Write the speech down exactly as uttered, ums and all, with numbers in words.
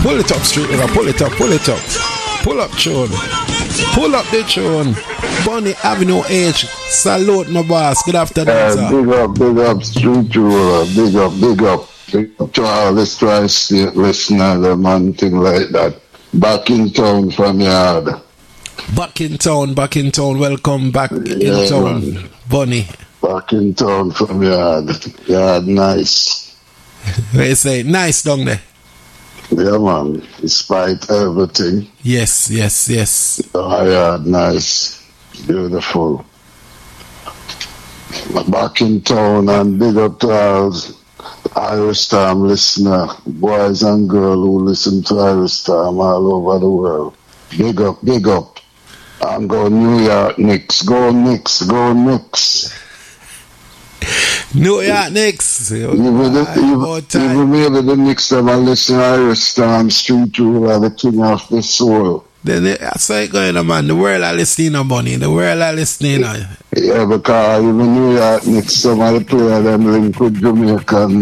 Pull it up, Street River. Pull it up, pull it up. Pull up, tune. Pull up the tune. Bunny Avenue H. Salute, my boss. Good afternoon, uh, sir. Big up, big up, Street River. Big up, big up. Big up to all the tri-state listeners, and thing like that. Back in town from yard. Back in town, back in town. Welcome back Yeah, in town, man. Bunny. Back in town from yard. Yard nice. What you say? Nice down there. Yeah, man. Despite everything. Yes, yes, yes. Oh, yard nice. Beautiful. Back in town and big up to all Irish Time listener, boys and girls who listen to Irish Time all over the world. Big up, big up. And go New York Knicks. Go Knicks, go Knicks. New York Knicks. Even, the, even, even maybe the Knicks them are listen to Irish Time, Street Rule, the king of the soul. Then that's how it going on, man. The world are listening on Bunny. The world are listening on. Yeah, because even New York Knicks, some of the players them link with Jamaican